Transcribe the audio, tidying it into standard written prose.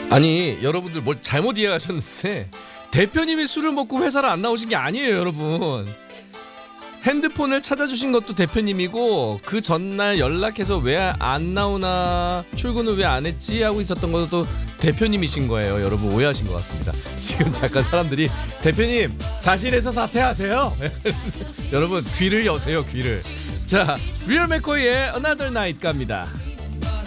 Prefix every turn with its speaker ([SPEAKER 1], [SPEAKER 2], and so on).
[SPEAKER 1] 아니 여러분들 뭘 잘못 이해하셨는데 대표님이 술을 먹고 회사를 안 나오신 게 아니에요 여러분. 핸드폰을 찾아주신 것도 대표님이고 그 전날 연락해서 왜 안 나오나 출근을 왜 안 했지 하고 있었던 것도 대표님이신 거예요. 여러분 오해하신 것 같습니다. 지금 잠깐 사람들이 대표님 자실에서 사퇴하세요. 여러분 귀를 여세요 귀를. 자 리얼 맥코이의 Another Night 갑니다.